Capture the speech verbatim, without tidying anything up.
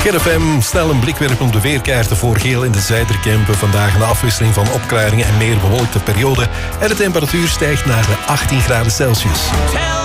G F M, snel een blik werpen op de weerkaarten voor Geel in de Zuiderkempen. Vandaag een afwisseling van opklaringen en meer bewolkte periode. En de temperatuur stijgt naar de achttien graden Celsius.